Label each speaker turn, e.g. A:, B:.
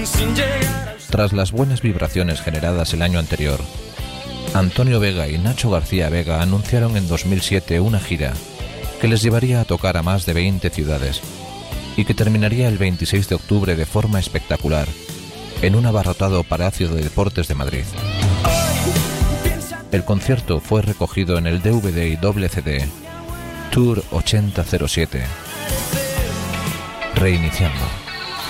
A: Tras las buenas vibraciones generadas el año anterior, Antonio Vega y Nacho García Vega anunciaron en 2007 una gira que les llevaría a tocar a más de 20 ciudades y que terminaría el 26 de octubre de forma espectacular en un abarrotado Palacio de Deportes de Madrid. El concierto fue recogido en el DVD y doble CD Tour 8007. Reiniciando.